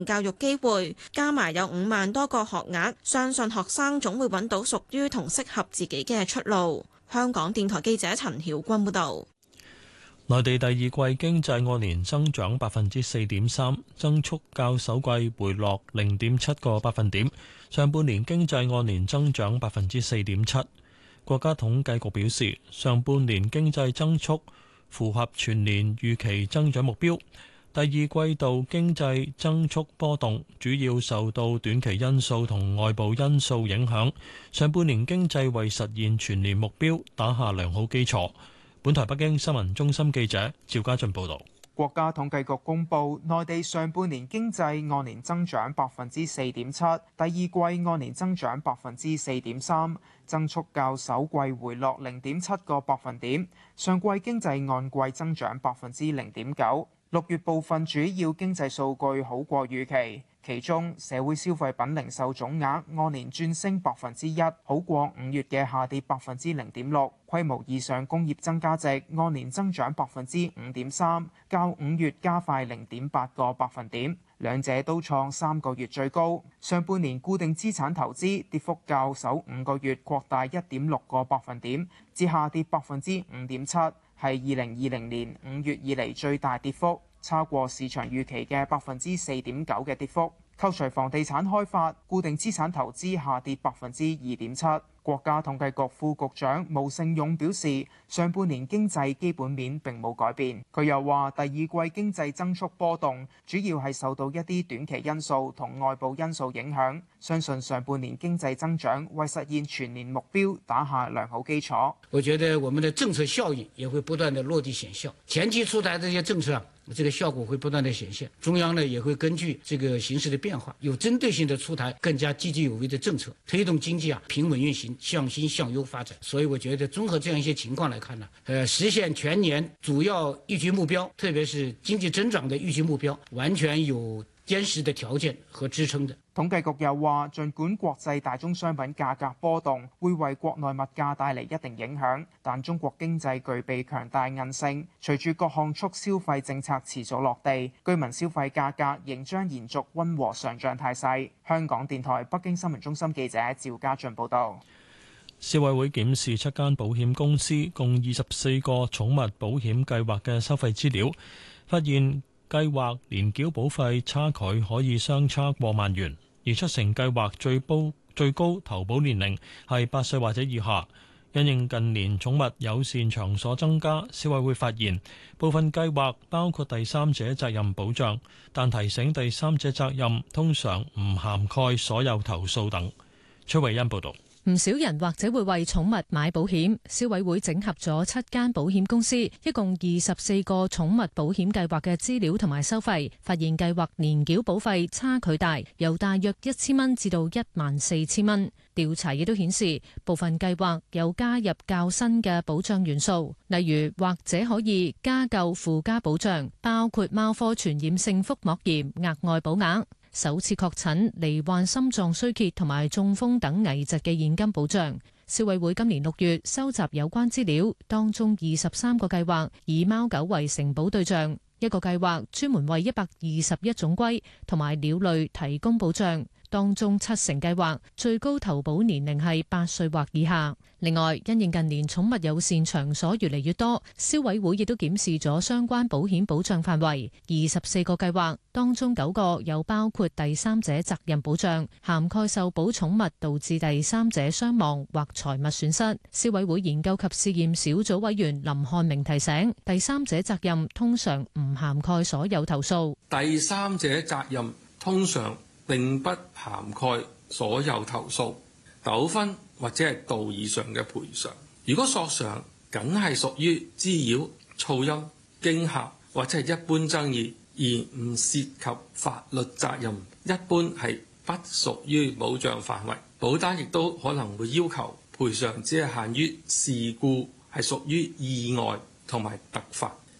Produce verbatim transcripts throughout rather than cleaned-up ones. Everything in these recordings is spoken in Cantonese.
教育機會，加埋有五萬多個學額，相信學生總會揾到屬於同適合自己嘅出路。香港電台記者陳曉君報導。 內地第二季經濟按年增長百分之四點三，增速較首季回落零點七個百分點。上半年經濟按年增長百分之四點七。國家統計局表示，上半年經濟增速符合全年預期增長目標。第二季度經濟增速波動，主要受到短期因素同外部因素影響。上半年經濟為實現全年目標打下良好基礎。本台北京新聞中心記者趙家俊報道。 國家統計局公布，內地上半年經濟按年增長百分之四點七，第二季按年增長百分之四點三，增速較首季回落零點七個百分點。上季經濟按季增長百分之零點九。六月部分主要經濟數據好過預期。其中社會消費品零售總額按年轉升百分之一，好過五月嘅下跌百分之零點六。規模以上工業增加值按年增長百分之五點三，較五月加快零點八個百分點，兩者都創三個月最高。上半年固定資產投資跌幅較首五個月擴大一點六個百分點，至下跌百分之五點七，係二零二零年五月以嚟最大跌幅。超過市場預期嘅百分之四點九嘅跌幅。扣除房地產開發，固定資產投資下跌百分之二點七。國家統計局副局長毛盛勇表示，上半年經濟基本面並冇改變。佢又話，第二季經濟增速波動，主要係受到一啲短期因素同外部因素影響。相信上半年經濟增長為實現全年目標打下良好基礎。 我覺得我們的政策效應也會不斷的落地顯效，前期出台這些政策啊，這個效果會不斷的顯現。中央呢也會根據這個形勢的變化，有針對性的出台更加積極有為的政策，推動經濟啊平穩運行，向新向優發展。所以我覺得綜合這樣一些情況來看呢，呃，實現全年主要預期目標，特別是經濟增長的預期目標，完全有堅實的條件和支撐的。 統計局又話，儘管國際大宗商品價格波動會為國內物價帶嚟一定影響，但中國經濟具備強大韌性，隨住各項促消費政策持續落地，居民消費價格仍將延續溫和上漲態勢。香港電台北京新聞中心記者趙家俊報道。 消委會檢視七間保險公司共二十四個寵物保險計劃嘅收費資料，發現計劃年繳保費差距可以相差過萬元，而七成計劃最高最高投保年齡係八歲或者以下。因應近年寵物友善場所增加，消委會發現部分計劃包括第三者責任保障，但提醒第三者責任通常唔涵蓋所有投訴等。崔慧欣報導。 唔少人或者會為寵物買保險，消委會整合咗七間保險公司，一共二十四個寵物保險計劃嘅資料同埋收費，發現計劃年繳保費差距大，由大約一千蚊至到一萬四千蚊。調查亦都顯示，部分計劃有加入較新嘅保障元素，例如或者可以加購附加保障，包括貓科傳染性腹膜炎額外保額，首次確診、罹患心臟衰竭同埋中風等危疾嘅現金保障。消委會今年六月收集有關資料，當中二十三個計劃以貓狗為承保對象，一個計劃專門為一百二十一種龜同埋鳥類提供保障。當中七成計劃最高投保年齡係八歲或以下。另外，因應近年寵物友善場所越嚟越多，消委會亦都檢視咗相關保險保障範圍。二十四個計劃當中九個有包括第三者責任保障，涵蓋受保寵物導致第三者傷亡或財物損失。消委會研究及試驗小組委員林漢明提醒，第三者責任通常唔涵蓋所有投訴。 第三者責任通常並不涵蓋所有投訴、糾紛或者係道義上嘅賠償。如果索償僅係屬於滋擾、噪音、驚嚇或者係一般爭議，而唔涉及法律責任，一般係不屬於保障範圍。保單亦都可能會要求賠償只係限於事故係屬於意外同埋突發。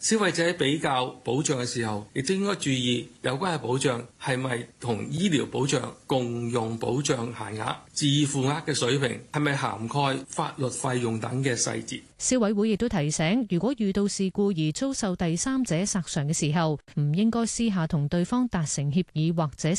消費者比較保障嘅時候，亦都應該注意有關嘅保障係咪同醫療保障共用保障限額、自付額嘅水平係咪涵蓋法律費用等嘅細節。 消委會亦都提醒，如果遇到事故而遭受第三者索償嘅時候，唔應該私下同對方達成協議或者